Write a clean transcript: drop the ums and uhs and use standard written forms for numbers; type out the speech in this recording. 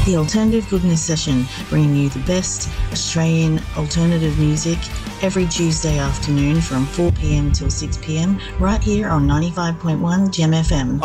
The Alternative Goodness Session, bringing you the best Australian alternative music every Tuesday afternoon from 4 p.m. till 6 p.m. right here on 95.1 Gem FM.